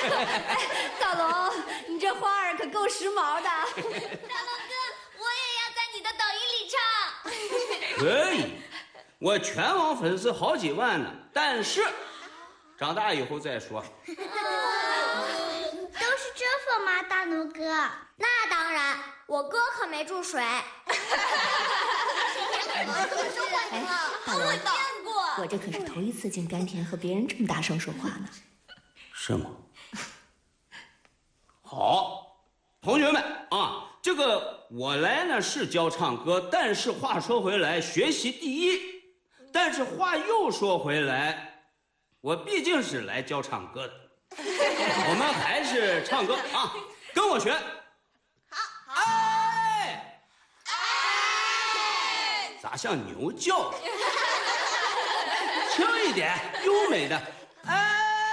大龙，你这花儿可够时髦的。大龙哥，我也要在你的抖音里唱。 可以，我全网粉丝好几万呢，但是长大以后再说。 都是真粉吗，大龙哥？那当然，我哥可没注水。 大龙，我这可是头一次见甘甜和别人这么大声说话呢。 是吗？好，同学们啊，这个我来呢是教唱歌，但是话说回来，学习第一。但是话又说回来，我毕竟是来教唱歌的。我们还是唱歌啊，跟我学。好，哎，咋像牛叫？轻一点，优美的，哎。